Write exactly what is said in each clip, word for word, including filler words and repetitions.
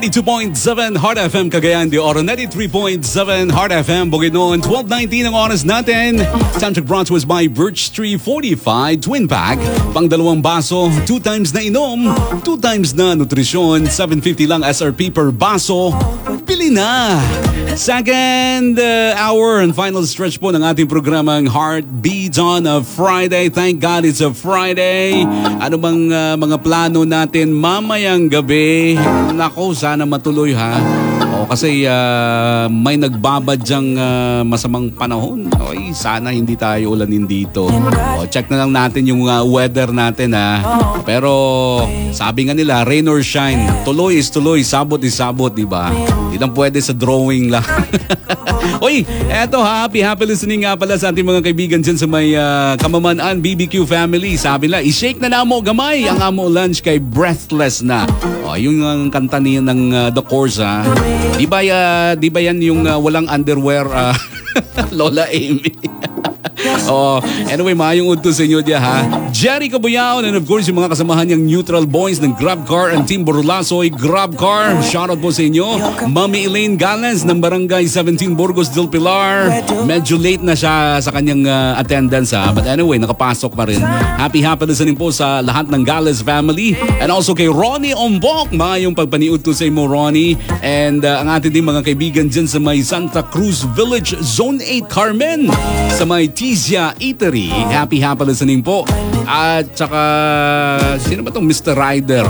ninety-two point seven Heart F M Cagayan de Oro, ninety-three point seven Heart F M Bukidnon. twelve nineteen ang oras natin. Time check brought to us by Birch Tree Fortified Twin Pack. Pang dalawang baso, two times na inom, two times na nutrisyon, seven fifty lang S R P per baso. Pili na! Second uh, hour and final stretch po ng ating programang Heartbeat on a Friday. Thank God it's a Friday. Ano bang uh, mga plano natin mamayang gabi? Nako, sana matuloy ha. O kasi uh, may nagbabadyang uh, masamang panahon. Oy, sana hindi tayo ulanin dito. O, check na lang natin yung uh, weather natin ha. Pero sabi nga nila, rain or shine. Tuloy is tuloy, sabot is sabot, di ba? Hindi lang pwede sa drawing lang. Oy, eto happy, happy listening nga pala sa ating mga kaibigan dyan sa may uh, Kamaman-an B B Q family. Sabi nila, i-shake na na mo gamay ang amo lunch kay Breathless na. O, yung uh, kanta niya ng uh, The Course ha. Di ba, uh, di ba yan yung uh, walang underwear uh, Lola Amy? Oh, anyway, maayong udto sa inyo diya ha. Jerry Cabuyao and of course yung mga kasamahan niyang Neutral Boys ng Grab Car and Team Borlasoy Grab Car. Shoutout po sa inyo. Mami Elaine Galens ng Barangay seventeen Burgos del Pilar. Medyo late na siya sa kanyang uh, attendance ha. But anyway, nakapasok pa rin. Happy happy listening po sa lahat ng Gales family. And also kay Ronnie Ombok. Maayong pagpaniudto sa inyo Ronnie. And uh, ang ating din mga kaibigan dyan sa may Santa Cruz Village Zone eight Carmen. Sa may Tizia Eatery. Happy happy listening po. At saka, sino ba itong Mister Rider?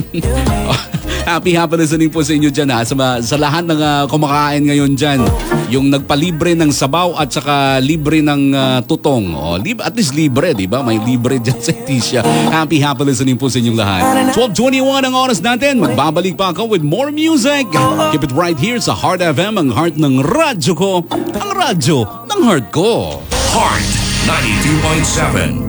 Happy happy listening po sa inyo dyan ha. Sa, sa lahat ng uh, kumakain ngayon dyan. Yung nagpalibre ng sabaw at saka libre ng uh, tutong. O, lib at least libre, di ba? May libre dyan sa Tizia. Happy happy listening po sa inyong lahat. twelve twenty-one ang oras natin. Magbabalik pa ako with more music. Keep it right here sa Heart F M, ang heart ng radyo ko. Ang radyo ng heart ko. Heart ninety-two point seven.